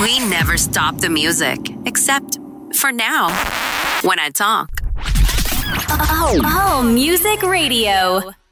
We never stop the music, except for now, when I talk. Oh, Music Radio.